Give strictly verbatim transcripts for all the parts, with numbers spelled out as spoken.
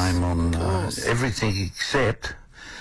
blame on uh, everything except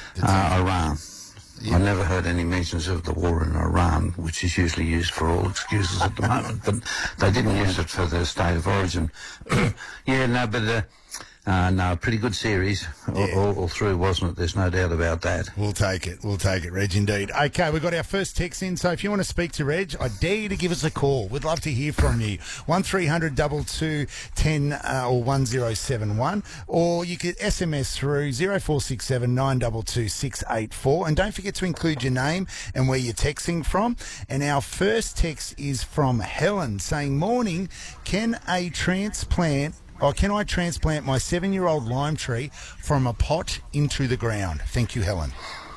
uh, Iran. Yep. I never heard any mentions of the war in Iran, which is usually used for all excuses at the moment, but they didn't use it for the state of origin. yeah, no, but uh, uh, no, pretty good series yeah. all, all through, wasn't it? There's no doubt about that. We'll take it. We'll take it, Reg, indeed. Okay, we've got our first text in, so if you want to speak to Reg, I dare you to give us a call. We'd love to hear from you. one three hundred two two one zero uh, or one zero seven one, or you could S M S through zero four six seven nine two two six eight four, and don't forget to include your name and where you're texting from. And our first text is from Helen saying, morning, can a transplant Or can I transplant my seven-year-old lime tree from a pot into the ground? Thank you, Helen.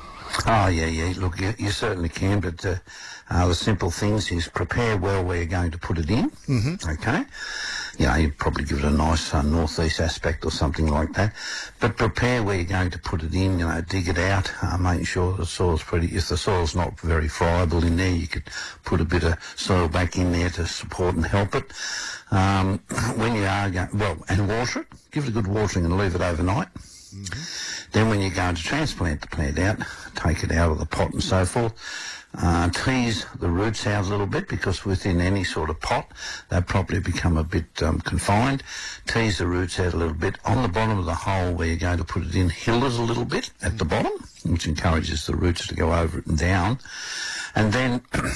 Oh, yeah, yeah. Look, you, you certainly can, but uh, uh, the simple things is prepare well where you're going to put it in, mm-hmm. okay? You know, you'd probably give it a nice uh, northeast aspect or something like that. But prepare where you're going to put it in, you know, dig it out, uh, making sure the soil's pretty... If the soil's not very friable in there, you could put a bit of soil back in there to support and help it. Um, when you are going... Well, and water it. Give it a good watering and leave it overnight. Mm-hmm. Then when you're going to transplant the plant out, take it out of the pot and so forth. Uh, tease the roots out a little bit, because within any sort of pot they probably become a bit um, confined. Tease the roots out a little bit. On the bottom of the hole where you're going to put it in, hill it a little bit at the bottom, which encourages the roots to go over it and down. And then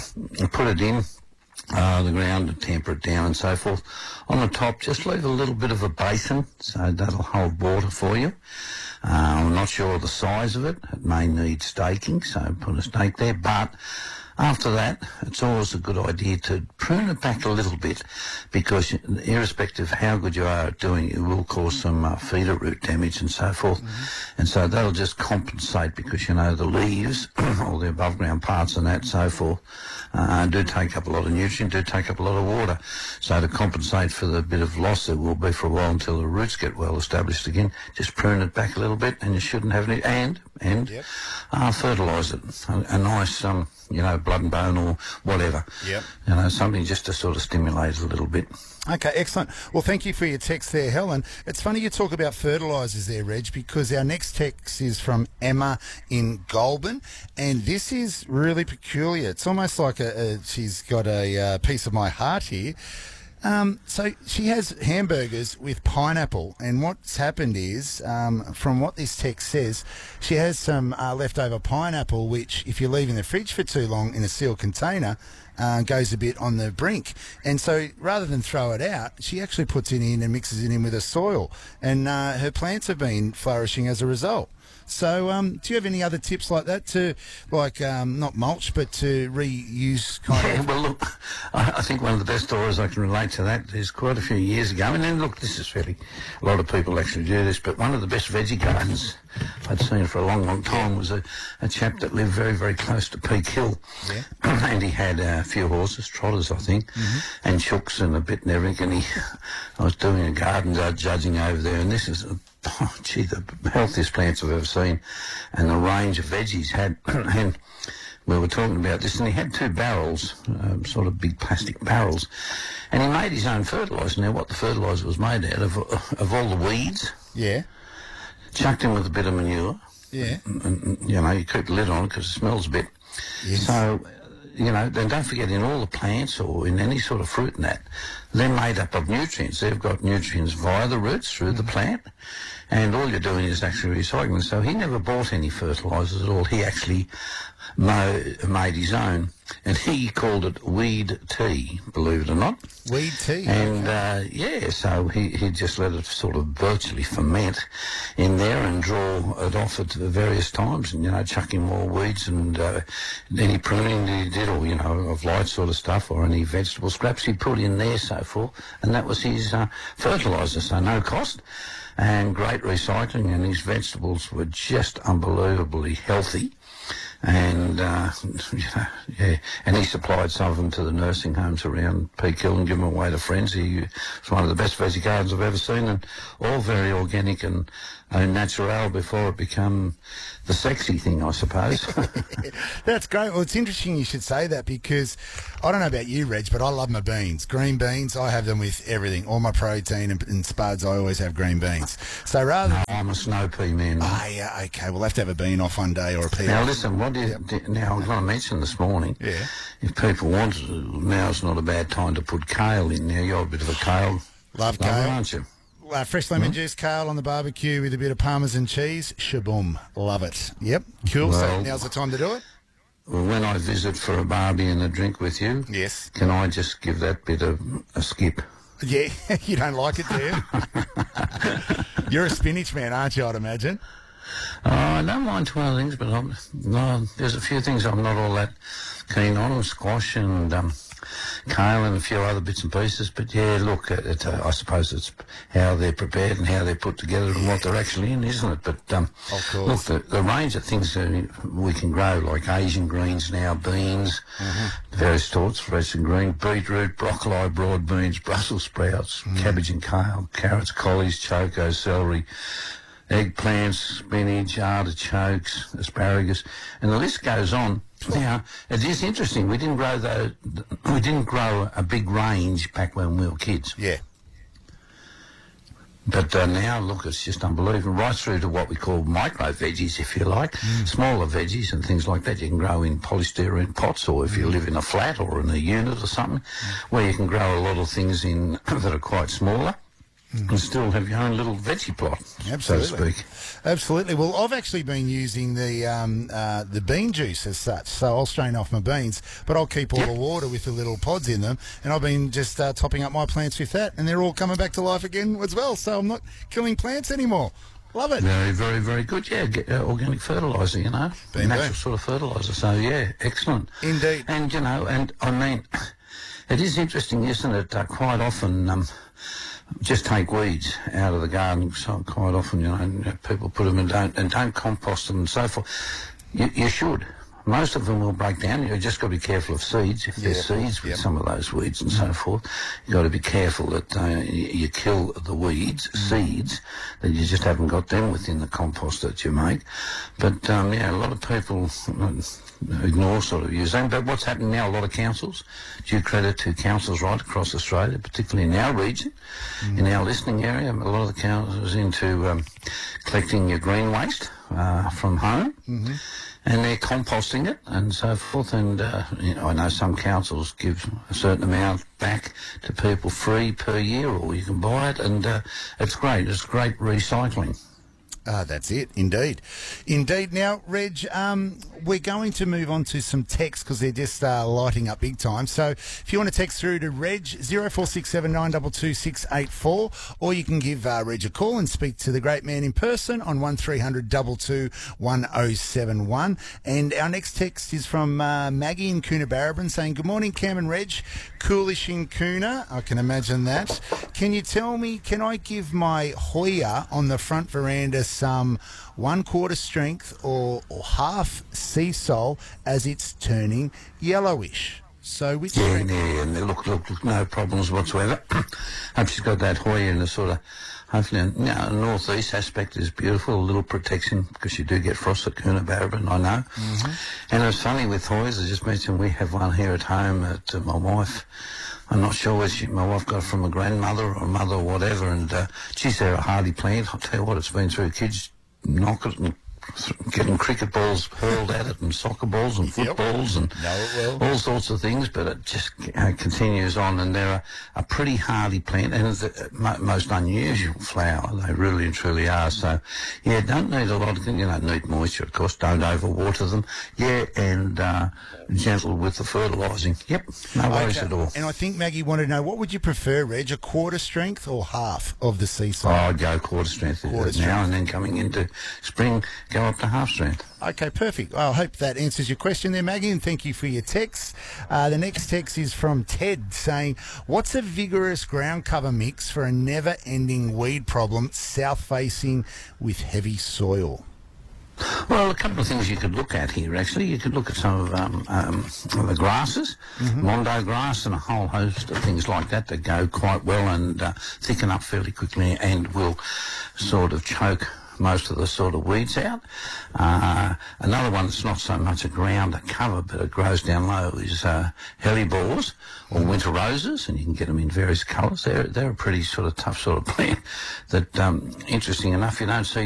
put it in uh, the ground and temper it down and so forth. On the top, just leave a little bit of a basin, so that'll hold water for you. Uh, I'm not sure of the size of it. It may need staking, so put a stake there. But after that, it's always a good idea to prune it back a little bit, because irrespective of how good you are at doing it, it will cause some uh, feeder root damage and so forth. Mm-hmm. And so that'll just compensate, because, you know, the leaves, all the above ground parts and that and so forth, uh, do take up a lot of nutrient, do take up a lot of water. So to compensate for the bit of loss there will be for a while until the roots get well established again, just prune it back a little bit, and you shouldn't have any, and, and, yep. uh, fertilise it. A, a nice, um, you know, blood and bone or whatever. Yep. You know, something just to sort of stimulate it a little bit. Okay, excellent. Well, thank you for your text there, Helen. It's funny you talk about fertilisers there, Reg, because our next text is from Emma in Goulburn, and this is really peculiar. It's almost like a, a she's got a uh, piece of my heart here. Um, so she has hamburgers with pineapple, and what's happened is, um, from what this text says, she has some uh, leftover pineapple, which, if you leave in the fridge for too long in a sealed container, uh, goes a bit on the brink. And so rather than throw it out, she actually puts it in and mixes it in with the soil, and uh, her plants have been flourishing as a result. So um, do you have any other tips like that to, like, um, not mulch, but to reuse kind yeah, of... Well, look, I, I think one of the best stories I can relate to that is quite a few years ago, and then, look, this is fairly... A lot of people actually do this, but one of the best veggie gardens I'd seen for a long, long time was a, a chap that lived very, very close to Peak Hill. Yeah. And he had a few horses, trotters, I think, mm-hmm. and chooks and a bit and everything, and he... I was doing a garden judging over there, and this is... Oh, gee, the healthiest plants I've ever seen, and the range of veggies had, and we were talking about this, and he had two barrels, um, sort of big plastic barrels, and he made his own fertiliser. Now, what the fertiliser was made out of, of all the weeds, yeah, chucked in with a bit of manure, yeah, and, and you know, you keep the lid on because it smells a bit. Yes. So, you know, then don't forget, in all the plants or in any sort of fruit and that, they're made up of nutrients. They've got nutrients via the roots through mm. the plant, and all you're doing is actually recycling. So he never bought any fertilisers at all. He actually mo- made his own, and he called it weed tea, believe it or not. Weed tea? And, uh, yeah, so he, he just let it sort of virtually ferment in there and draw it off at various times, and, you know, chuck in more weeds and uh, any pruning that he did, or, you know, of light sort of stuff, or any vegetable scraps he put in there, so forth. And that was his uh, fertiliser, so no cost and great recycling, and his vegetables were just unbelievably healthy. And, uh, you know, yeah, and he supplied some of them to the nursing homes around Peak Hill and give them away to friends. He was one of the best veggie gardens I've ever seen, and all very organic and au natural before it became the sexy thing, I suppose. That's great. Well, it's interesting you should say that because I don't know about you, Reg, but I love my beans. Green beans, I have them with everything. All my protein and, and spuds, I always have green beans. So rather No, I'm a snow pea man. Ah, yeah, okay. We'll have to have a bean off one day or a pea Now off. listen, what is, Yep. now I'm going to mention this morning, Yeah. if people want to, now's not a bad time to put kale in. Now you're a bit of a kale Love lover, kale. aren't you? Uh, fresh lemon juice, kale on the barbecue with a bit of parmesan cheese. Shaboom. Love it. Yep. Cool. so Well- now's the time to do it? Well, when I visit for a barbie and a drink with you, Yes. can I just give that bit of a skip? Yeah. You don't like it, do you? You're a spinach man, aren't you, I'd imagine? Oh, I don't mind two other things, but I'm, no, there's a few things I'm not all that keen on, squash and um, kale and a few other bits and pieces. But yeah, look, it, it, uh, I suppose it's how they're prepared and how they're put together and what they're actually in, isn't it? But um, Of course. look, the, the range of things that we can grow, like Asian greens now, beans, various sorts, fresh and green, beetroot, broccoli, broad beans, Brussels sprouts, cabbage and kale, carrots, collies, chocos, celery, eggplants, spinach, artichokes, asparagus, and the list goes on. Now, it is interesting. We didn't grow the, we didn't grow a big range back when we were kids. Yeah. But uh, now, look, it's just unbelievable. Right through to what we call micro veggies, if you like, smaller veggies and things like that. You can grow in polystyrene pots, or if you live in a flat or in a unit or something, where you can grow a lot of things in that are quite smaller. And still have your own little veggie plot, Absolutely. so to speak. Absolutely. Well, I've actually been using the um, uh, the bean juice as such, so I'll strain off my beans, but I'll keep all Yep. the water with the little pods in them, and I've been just uh, topping up my plants with that, and they're all coming back to life again as well, so I'm not killing plants anymore. Love it. Very, very, very good. Yeah, get, uh, organic fertiliser, you know, Been natural there. sort of fertiliser. So yeah, excellent. Indeed. And you know, and I mean, it is interesting, isn't it? Uh, quite often, um, just take weeds out of the garden. So quite often, you know, and people put them and don't and don't compost them and so forth. You, you should. Most of them will break down. You've just got to be careful of seeds. If there's Yeah. seeds with Yep. some of those weeds and so forth, you've got to be careful that uh, you, you kill the weeds, seeds, that you just haven't got them within the compost that you make. But, um, yeah, a lot of people uh, ignore sort of using. But what's happening now, a lot of councils, due credit to councils right across Australia, particularly in our region, in our listening area, a lot of the councils into um, collecting your green waste uh, from home. And they're composting it and so forth. And, uh, you know, I know some councils give a certain amount back to people free per year, or you can buy it. And uh, it's great. It's great recycling. Ah, that's it, indeed. Indeed. Now, Reg, um, we're going to move on to some texts because they're just uh, lighting up big time. So if you want to text through to Reg, zero four six seven nine two two six eight four, or you can give uh, Reg a call and speak to the great man in person on one three hundred two two one oh seven one. And our next text is from uh, Maggie in Coonabarabran saying, "Good morning, Cam and Reg. Coolish in Coona, I can imagine that. Can you tell me, can I give my Hoya on the front veranda some one quarter strength or, or half sea salt as it's turning yellowish?" So which Yeah, strength? yeah, and they look, look, look, no problems whatsoever. Hope she's got that Hoya in the sort of, hopefully, now the northeast aspect is beautiful, a little protection, because you do get frost at Coonabarabran, I know. And it's funny with Hoyas, I just mentioned we have one here at home at uh, my wife. I'm not sure where she, my wife got it from a grandmother or a mother or whatever, and uh, geez, they're a hardy plant. I'll tell you what, it's been through kids knock it and getting cricket balls hurled at it and soccer balls and Yep. footballs and Know it well. all sorts of things, but it just uh, continues on, and they're a, a pretty hardy plant, and it's the mo- most unusual flower. They really and truly are. So, yeah, don't need a lot of, you know, need moisture, of course. Don't overwater them. Yeah, and uh, gentle with the fertilising. Yep, no worries Okay. at all. And I think Maggie wanted to know, what would you prefer, Reg, a quarter strength or half of the sea Oh, salt? I'd go quarter strength Quarter now, strength. and then coming into spring, go up to half strength. Okay, perfect. Well, I hope that answers your question there, Maggie, and thank you for your text. Uh, the next text is from Ted saying, "What's a vigorous ground cover mix for a never-ending weed problem south-facing with heavy soil?" Well, a couple of things you could look at here, actually. You could look at some of um, um, the grasses, mm-hmm. mondo grass and a whole host of things like that that go quite well and uh, thicken up fairly quickly and will sort of choke most of the sort of weeds out. Uh, another one that's not so much a ground cover, but it grows down low, is uh, hellebores or winter roses, and you can get them in various colours. They're, they're a pretty sort of tough sort of plant that, um, interesting enough, you don't see